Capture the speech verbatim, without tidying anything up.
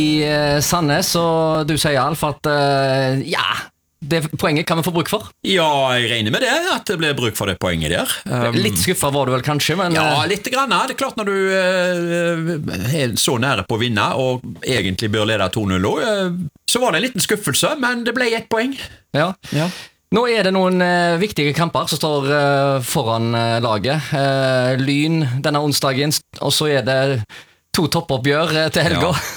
i eh, Sandnes, og du sier Alf at eh, ja, det poenget kan vi få bruk for. Ja, jeg regner med det, at det blir bruk for det poenget der. Um, Litt skuffet var du vel kanskje, men... Ja, litt grann. Det er klart når du uh, er så nære på å vinne, og egentlig bør lede to null, uh, så var det en liten skuffelse, men det ble ett poeng. Ja. Ja. Nå er det noen uh, viktige kamper som står uh, foran uh, laget. Uh, Lyn denne onsdagen, og så er det to toppoppgjør uh, til helga.